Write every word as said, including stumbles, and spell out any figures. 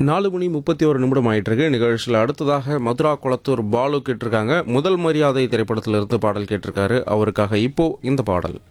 நாலு மணி முப்பத்தி ஒரு நிமிடம் ஆயிட்டிருக்கு. நிகழ்ச்சியில் அடுத்ததாக மதுரா குளத்தூர் பாலு கேட்டிருக்காங்க. முதல் மரியாதை திரைப்படத்திலிருந்து பாடல் கேட்டிருக்காரு. அவருக்காக இப்போ இந்த பாடல்.